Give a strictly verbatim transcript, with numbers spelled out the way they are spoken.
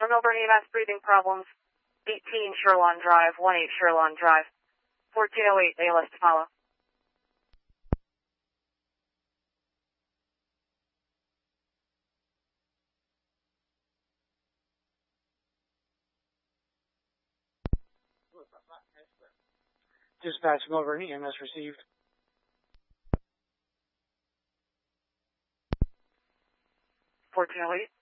Melbourne E M S breathing problems. eighteen Sherlawn Drive, eighteen Sherlawn Drive. fourteen oh eight, A L S to follow. Dispatch Melbourne E M S received. fourteen oh eight.